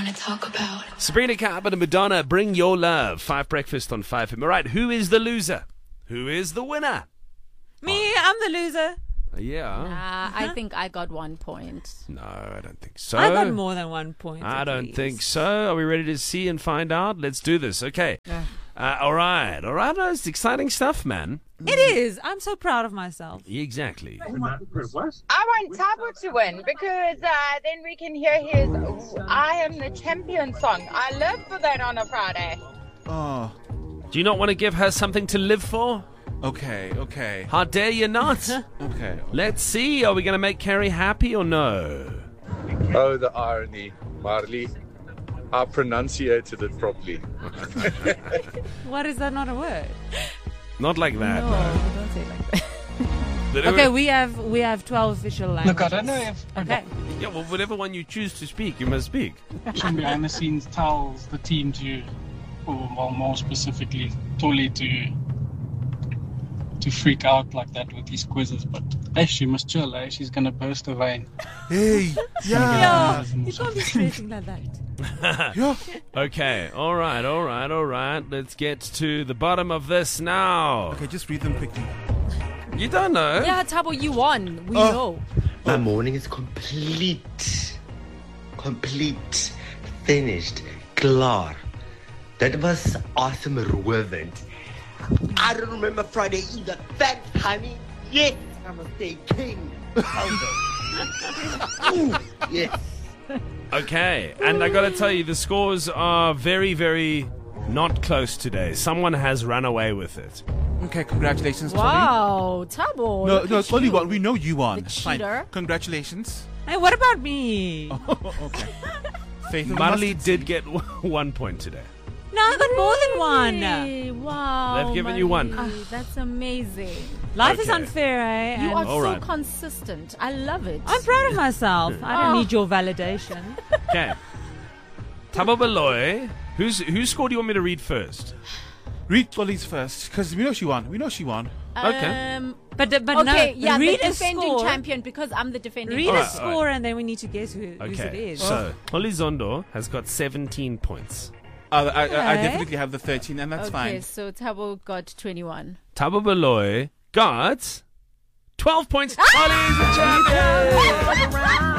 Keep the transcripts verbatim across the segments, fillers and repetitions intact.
to talk about. Sabrina Carpenter and Madonna, Bring Your Love. Five Breakfast on five. All right, who is the loser? Who is the winner? Me, I'm the loser. Yeah. Uh, I think I got one point. No, I don't think so. I got more than one point. I at don't least. think so. Are we ready to see and find out? Let's do this. Okay. Uh, all right. All right. It's exciting stuff, man. It is. I'm so proud of myself. Exactly. I want Tabo to win because uh, then we can hear his I Am the Champion song. I live for that on a Friday. Oh, Do you not want to give her something to live for? okay, okay, How dare you not? okay. Let's see. Are we going to make Carrie happy or no? Oh, the irony, Marley. I pronunciated it properly. What is that? Not a word. Not like that. No, No. don't say it like that. But Okay, anyway- we have we have twelve official languages. Look, I don't know if Okay. Yeah, well, whatever one you choose to speak, you must speak. Sean behind the scenes tells the team to, or well, more specifically, Tolly to to freak out like that with these quizzes. But hey, she must chill, eh? She's gonna burst a vein. Hey, Yeah, yeah, you can't be stressing like that. yeah. Okay, all right, all right, all right. Let's get to the bottom of this now. Okay, just read them quickly. You don't know. Yeah, Tabo, you won. We Oh. know. My morning is complete. Complete. Finished. Klaar. That was awesome, Rowend. I don't remember Friday either. Thanks, honey. Yes, I must stay king. Ooh, yes. Okay, and I gotta tell you, the scores are very, very not close today. Someone has run away with it. Okay, congratulations, Tommy. Wow, Tabo. No, look no, at it's only you. one. We know you won. The Fine. cheater. Congratulations. Hey, what about me? Oh, okay. Faith of Marley mustard did seed. get one point today. No, I got more than one. Really? Wow. They've given you one. Marie, That's amazing. Life is Okay. unfair, eh? You And are All so right. consistent. I love it. I'm proud of myself. I don't Oh. need your validation. Okay. Tabo Baloy, who's whose score do you want me to read first? Read Tolly's first, because we know she won. We know she won. Okay. Um, But but okay, no, yeah, read the a defending score. champion because I'm the defending Read Alright, a score, and then we need to guess who, whose it Okay. is. So, Olizondo has got seventeen points. Uh, I, I, I Okay. definitely have the thirteen, and that's okay, fine. so Tabo got twenty-one. Tabo Baloy got twelve points. Oli is the champion!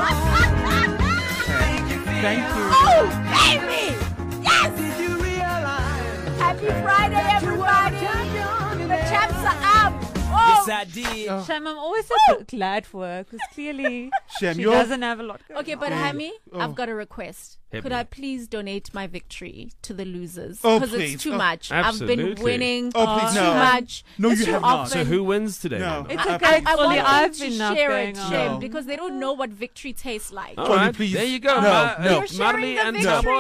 Thank you. Oh, baby! Yes! Happy Friday, everybody! The champs are up! Oh! I did. Shem, I'm always so glad for her because clearly Shem, she you're- doesn't have a lot going Okay, on. but Hammy, Oh. I've got a request. Hit Could me. I please donate my victory to the losers? Oh, Because please. it's too Oh. much. I've Absolutely. been winning Oh, please, too no. much. No, it's you too have not. often. So who wins today? No. It's Uh, okay, I Ollie, want them I've to enough share going it, on. Shem, No. because they don't know what victory tastes like. All Tony, right, please. there you go. No, Uh, no. uh, You're sharing Marley the and victory. Tabo